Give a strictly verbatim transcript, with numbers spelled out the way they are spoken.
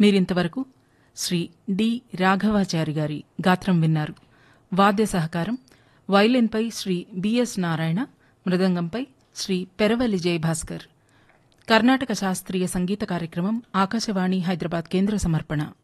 మీరింతవరకు శ్రీ డి రాఘవాచారి గారి గాత్రం విన్నారు. వాద్య సహకారం వైలిన్పై శ్రీ బిఎస్ నారాయణ, మృదంగంపై శ్రీ పెరవలి జయభాస్కర్. కర్ణాటక శాస్త్రీయ సంగీత కార్యక్రమం ఆకాశవాణి హైదరాబాద్ కేంద్ర సమర్పణ.